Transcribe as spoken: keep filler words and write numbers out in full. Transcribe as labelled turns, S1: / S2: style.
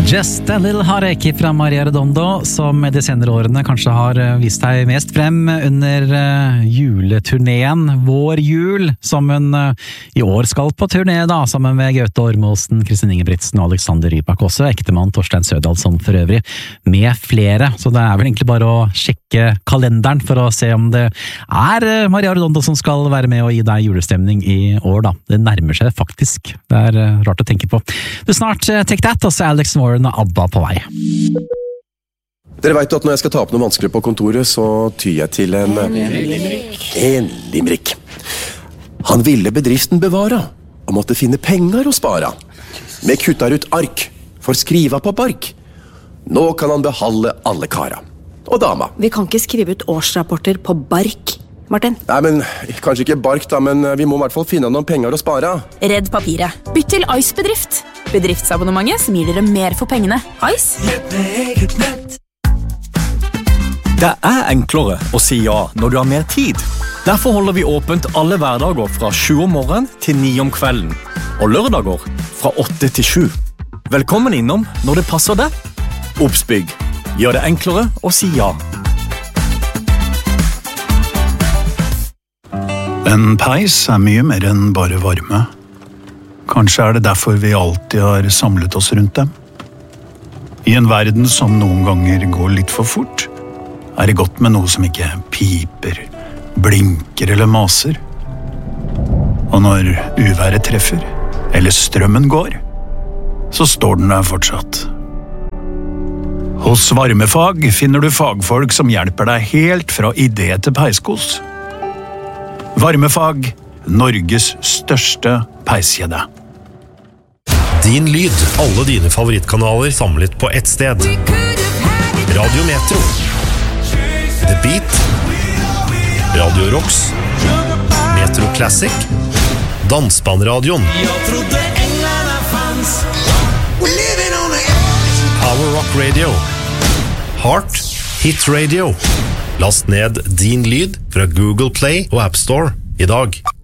S1: Just a Little Heartache fra Maria Redondo, som de senere årene kanskje har vist seg mest frem under juleturneen Vår Jul, som hun i år skal på turné da, sammen med Gaute Ormåsen, Kristin Ingebrigtsen og Alexander Rybak også, ektemann Torstein Sødalsson for øvrig, med flere. Så det er vel egentlig bare å sjekke kalenderen for å se om det er Maria Redondo som skal være med og gi deg julestemning i år da. Det nærmer seg faktisk. Det er rart å tenke på. Det er snart Take That, og så Alex Warren og ABBA på vei.
S2: Dere vet at når jeg skal ta opp noe vanskelig på kontoret, så tyr jeg til en... En limerick. En limerick. Han ville bedriften bevara, og måtte finne penger å spara. Med kuttar ut ark, for skriva på bark. Nå kan han behalde alle kara. Og dama.
S3: Vi kan ikke skrive ut årsrapporter på bark, Martin.
S2: Nei, men kanskje ikke bark da, men vi må i hvert fall finne noen penger å spara.
S4: Redd papiret. Bytt til Ice Bedrift. Bedriftsabonnementet som gir dere mer for pengene. Ice.
S5: Det er enklere å si ja når du har mer tid. Derfor holder vi åpent alle hverdager fra sju om morgenen til ni om kvelden. Og lørdager fra åtte til sju. Velkommen innom når det passer deg. Obsbygg. Gjør det enklere å si ja.
S6: En peis er mye mer enn bare varme. Kanskje er det derfor vi alltid har samlet oss rundt dem. I en verden som noen ganger går litt for fort, er det godt med noe som ikke piper, blinker eller maser. Og når uværet treffer, eller strømmen går, så står den der fortsatt. Hos Varmefag finner du fagfolk som hjelper deg helt fra idé til peiskos. Varmefag, Norges største peiskjede.
S7: Din lyd, alle dine favorittkanaler samlet på ett sted. Radio Metro, The Beat, Radio Rocks, Metro Classic, Dansbandradioen, Power Rock Radio, Heart Hit Radio. Last ned Din lyd fra Google Play og App Store i dag.